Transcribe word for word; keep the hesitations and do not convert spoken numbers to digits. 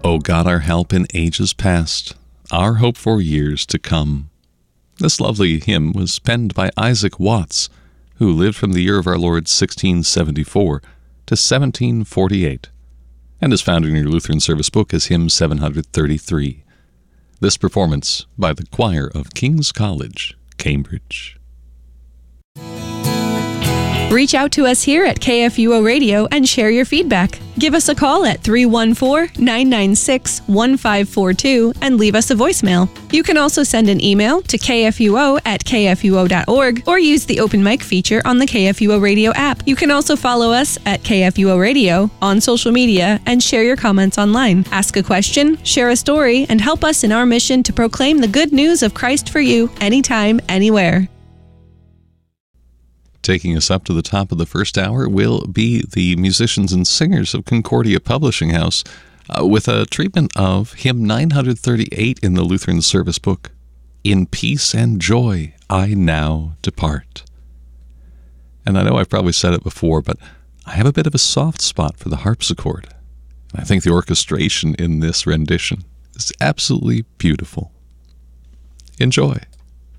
O God, our help in ages past, our hope for years to come. This lovely hymn was penned by Isaac Watts, who lived from the year of our Lord sixteen seventy-four to seventeen forty-eight, and is found in your Lutheran service book as hymn seven hundred thirty-three. This performance by the choir of King's College, Cambridge. Reach out to us here at K F U O Radio and share your feedback. Give us a call at three one four, nine nine six, one five four two and leave us a voicemail. You can also send an email to k f u o at k f u o dot org or use the open mic feature on the K F U O Radio app. You can also follow us at K F U O Radio on social media and share your comments online. Ask a question, share a story, and help us in our mission to proclaim the good news of Christ for you anytime, anywhere. Taking us up to the top of the first hour will be the musicians and singers of Concordia Publishing House uh, with a treatment of hymn nine hundred thirty-eight in the Lutheran service book, In Peace and Joy I Now Depart. And I know I've probably said it before, but I have a bit of a soft spot for the harpsichord. And I think the orchestration in this rendition is absolutely beautiful. Enjoy.